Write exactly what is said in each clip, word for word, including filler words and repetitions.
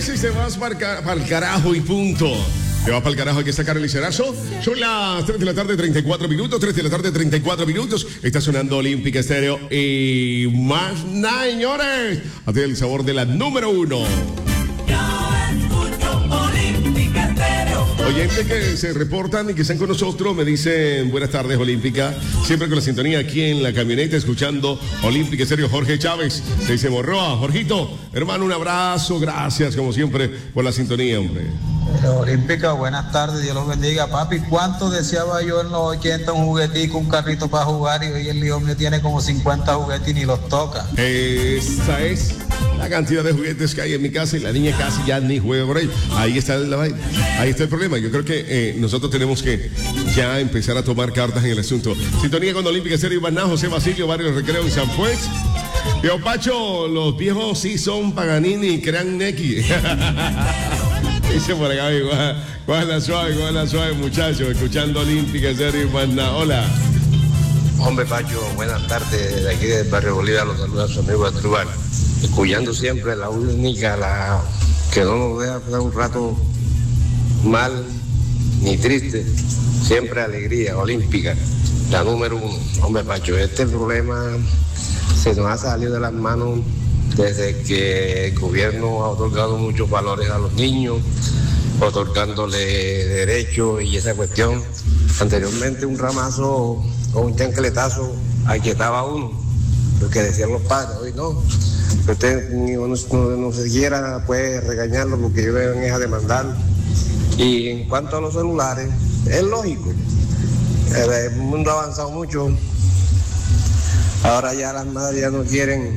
veces te vas para el carajo y punto. Te vas para el carajo, hay que sacar el licerazo. Son las tres de la tarde, treinta y cuatro minutos. tres de la tarde, treinta y cuatro minutos. Está sonando Olímpica Estéreo. Y más nada, señores. A ti el sabor de la número uno. Oyentes que se reportan y que están con nosotros me dicen buenas tardes, Olímpica. Siempre con la sintonía aquí en la camioneta escuchando Olímpica Estéreo. Jorge Chávez se dice Morroa. Jorgito, hermano, un abrazo. Gracias como siempre por la sintonía, hombre. Olímpica, buenas tardes, Dios los bendiga. Papi, ¿cuánto deseaba yo en los ochenta un juguetico, un carrito para jugar? Y hoy el hijo mío tiene como cincuenta juguetes y ni los toca. Esa es la cantidad de juguetes que hay en mi casa y la niña casi ya ni juega por ahí. Ahí está el, ahí está el problema. Yo creo que eh, nosotros tenemos que ya empezar a tomar cartas en el asunto. Sintonía con Olímpica Estéreo, Iván Najo, José Basilio, Barrio Recreo en San Juez. Yo, Pacho, los viejos sí son Paganini y crean Neki. Dice por acá, ¿cuál es la suave, cuál es la suave, muchachos? Escuchando Olímpica Estéreo, Iván Najo. Hola. Hombre, Pacho, buenas tardes. De aquí del Barrio Bolívar los saluda a su amigo Atrubal. Escuchando siempre la única, la que no nos deja pasar un rato mal ni triste, siempre alegría, Olímpica, la número uno. Hombre, Pacho, este problema se nos ha salido de las manos desde que el gobierno ha otorgado muchos valores a los niños, otorgándole derechos y esa cuestión. Anteriormente un ramazo o un chancletazo aquietaba uno, lo que decían los padres. Hoy no, usted no, no, no se quiera, puede regañarlo porque ellos van a demandar. Y en cuanto a los celulares, es lógico, el mundo ha avanzado mucho, ahora ya las madres ya no quieren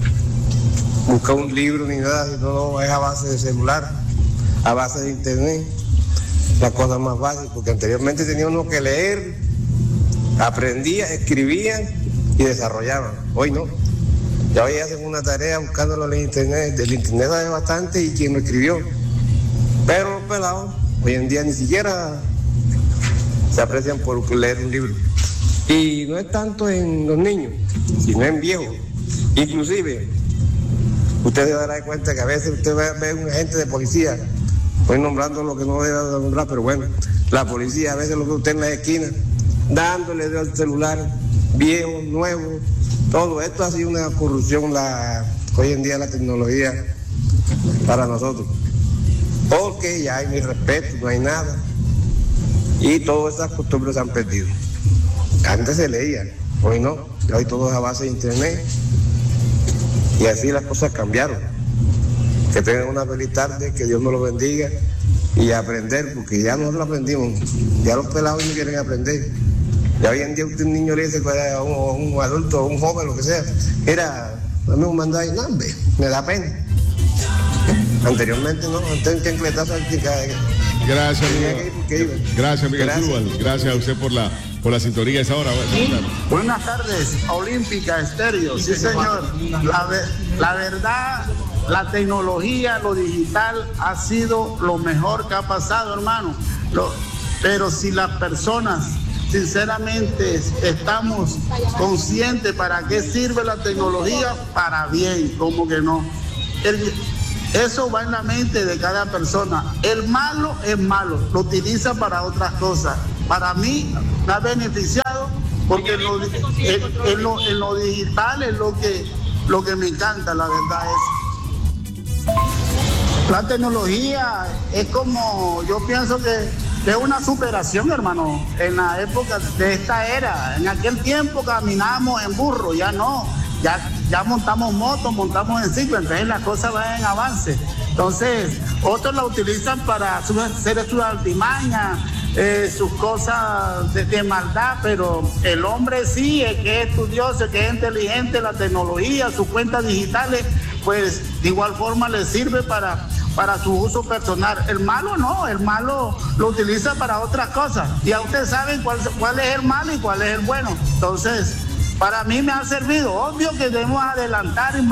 buscar un libro ni nada, sino es a base de celular, a base de internet, la cosa más fácil, porque anteriormente tenía uno que leer, aprendía, escribían y desarrollaban. Hoy no, ya hoy hacen una tarea buscándolo en el internet, del internet sabe bastante y quien lo escribió, pero los pelados hoy en día ni siquiera se aprecian por leer un libro. Y no es tanto en los niños, sino en viejos. Inclusive, usted se dará cuenta que a veces usted ve, ve un agente de policía, estoy nombrando lo que no debe nombrar, pero bueno, la policía a veces lo ve usted en la esquina, dándole dedo al celular, viejo, nuevo, todo esto ha sido una corrupción la, hoy en día la tecnología para nosotros. Porque ya hay ni respeto, no hay nada, y todas esas costumbres se han perdido. Antes se leía, hoy no, hoy todo es a base de internet. Y así las cosas cambiaron. Que tengan una feliz tarde, que Dios nos lo bendiga y aprender, porque ya nosotros aprendimos. Ya los pelados no quieren aprender. Ya hoy en día usted un niño le dice a un, un adulto, un joven, lo que sea, era, dame un mandado y no, me da pena. Anteriormente no, antes en chancletazo. Gracias, amigo. Gracias, amigo. Gracias. Gracias a usted por la por la sintonía a esa hora. Sí. Buenas tardes, Olímpica Estéreo. Sí, señor. La, la verdad, la tecnología, lo digital ha sido lo mejor que ha pasado, hermano. Lo, pero si las personas, sinceramente, estamos conscientes para qué sirve la tecnología, para bien, como que no. El, Eso va en la mente de cada persona. El malo es malo, lo utiliza para otras cosas. Para mí me ha beneficiado porque en lo, en, en lo, en lo digital es lo que, lo que me encanta, la verdad es. La tecnología es como, yo pienso que es una superación, hermano, en la época de esta era. En aquel tiempo caminábamos en burro, ya no. Ya, ya montamos motos, montamos en ciclo, entonces las cosas van en avance. Entonces, otros la utilizan para hacer sus artimañas, eh, sus cosas de, de maldad, pero el hombre sí, el que es estudioso, el que es inteligente, la tecnología, sus cuentas digitales, pues de igual forma le sirve para, para su uso personal. El malo no, el malo lo utiliza para otras cosas. Ya ustedes saben cuál, cuál es el malo y cuál es el bueno. Entonces, para mí me ha servido. Obvio que debemos adelantar más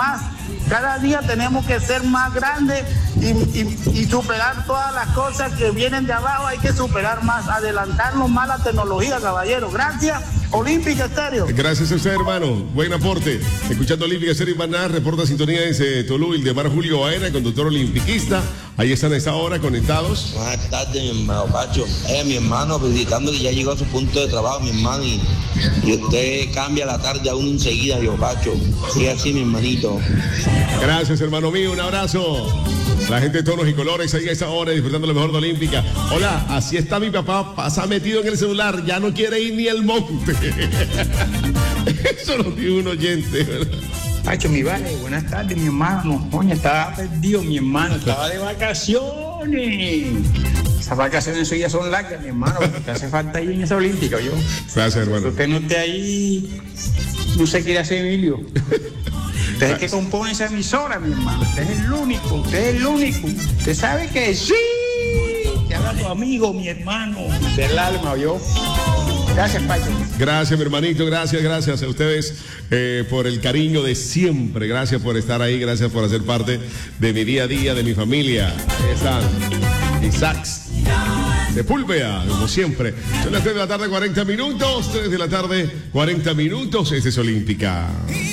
Cada día tenemos que ser más grandes y, y, y superar todas las cosas que vienen de abajo. Hay que superar más, adelantarnos más la tecnología, caballero. Gracias, Olímpica Estéreo. Gracias a usted, hermano. Buen aporte. Escuchando Olímpica Estéreo y Maná, reporta sintonía desde Tolú, el de Mar Julio Baena, conductor olimpiquista. Ahí están a esta hora conectados. Buenas tardes, mi hermano Pacho. Eh, mi hermano, felicitando que ya llegó a su punto de trabajo, mi hermano, y, y usted cambia la tarde a uno enseguida, yo, Pacho. Sigue así, mi hermanito. Gracias, hermano mío. Un abrazo. La gente de tonos y colores ahí a esta hora disfrutando lo mejor de Olímpica. Hola, así está mi papá, pasa metido en el celular, ya no quiere ir ni al monte. Eso lo dijo un oyente, ¿verdad? Pacho, mi vale, buenas tardes, mi hermano. Coño, estaba perdido, mi hermano, estaba de vacaciones. Esas vacaciones suyas son largas, mi hermano, porque te hace falta ir en esa olímpica, yo. Gracias, hermano. Usted no esté ahí, no se quiere hacer Emilio. Usted es el que compone esa emisora, mi hermano. Usted es el único, usted es el único. Usted sabe que sí. Te habla tu amigo, mi hermano, del alma, yo. Gracias, Pacho. Gracias, mi hermanito, gracias, gracias a ustedes eh, por el cariño de siempre. Gracias por estar ahí, gracias por hacer parte de mi día a día, de mi familia. Ahí están Isaacs Sepúlveda, como siempre. Son las tres de la tarde, cuarenta minutos. tres de la tarde, cuarenta minutos. Este es Olímpica.